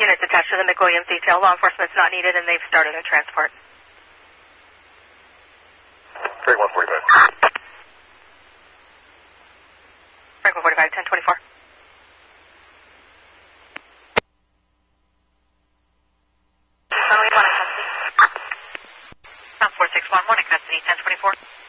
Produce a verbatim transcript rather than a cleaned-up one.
units attached to the McWilliams detail. Law enforcement's not needed, and they've started a transport. Frank one forty-five. Frank one forty-five, ten twenty-four. Runway one in custody. Sound four six one one in custody, ten twenty-four.